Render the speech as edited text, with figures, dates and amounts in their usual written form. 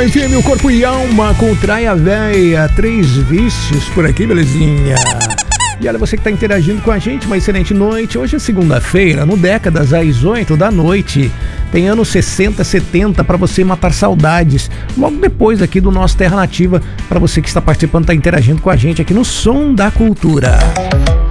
Cultura FM, o corpo e alma com Traia Véia, 3 vícios por aqui, belezinha. E olha, você que está interagindo com a gente, uma excelente noite. Hoje é segunda-feira, no Décadas, às 8 da noite. Tem anos 60, 70 para você matar saudades. Logo depois aqui do nosso Terra Nativa, para você que está participando, está interagindo com a gente aqui no Som da Cultura.